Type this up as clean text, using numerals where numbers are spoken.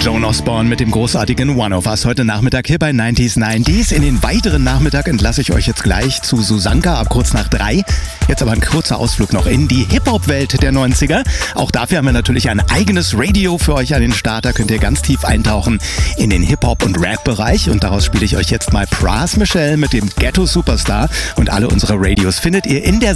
Joan Osborne mit dem großartigen One of Us heute Nachmittag hier bei 90s. In den weiteren Nachmittag entlasse ich euch jetzt gleich zu Susanka ab kurz nach 3. Jetzt aber ein kurzer Ausflug noch in die Hip-Hop-Welt der 90er. Auch dafür haben wir natürlich ein eigenes Radio für euch an den Start. Da könnt ihr ganz tief eintauchen in den Hip-Hop- und Rap-Bereich. Und daraus spiele ich euch jetzt mal Pras Michelle mit dem Ghetto Superstar. Und alle unsere Radios findet ihr in der